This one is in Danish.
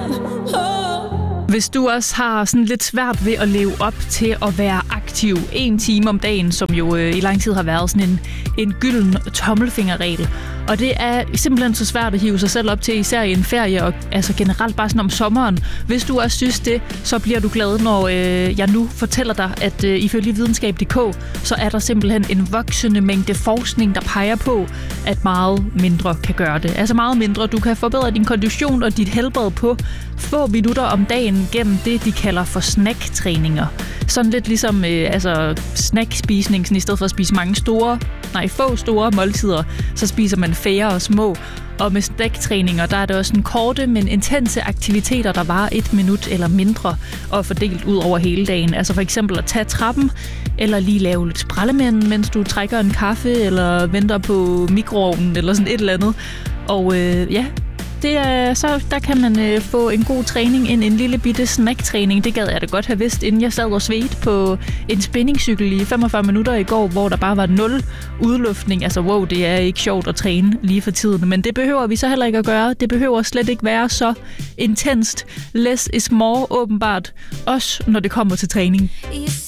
Hvis du også har sådan lidt svært ved at leve op til at være aktiv 1 time om dagen, som jo i lang tid har været sådan en gylden tommelfingerregel, og det er simpelthen så svært at hive sig selv op til, især i en ferie, og altså generelt bare sådan om sommeren. Hvis du også synes det, så bliver du glad, når jeg nu fortæller dig, at ifølge videnskab.dk, så er der simpelthen en voksende mængde forskning, der peger på, at meget mindre kan gøre det. Altså meget mindre. Du kan forbedre din kondition og dit helbred på få minutter om dagen gennem det, de kalder for snacktræninger. Sådan lidt ligesom snackspisning, sådan i stedet for at spise få store måltider, så spiser man færre og små. Og med snacktræninger, der er det også en korte, men intense aktiviteter, der varer 1 minut eller mindre og fordelt ud over hele dagen. Altså for eksempel at tage trappen, eller lige lave lidt sprællemænd, mens du trækker en kaffe, eller venter på mikroovnen, eller sådan et eller andet. Og så der kan man få en god træning ind, en lille bitte snacktræning. Det gad jeg da godt have vidst, inden jeg sad og svedte på en spinningcykel i 45 minutter i går, hvor der bare var 0 udluftning. Altså wow, det er ikke sjovt at træne lige for tiden, men det behøver vi så heller ikke at gøre. Det behøver slet ikke være så intenst. Less is more, åbenbart. Også når det kommer til træning.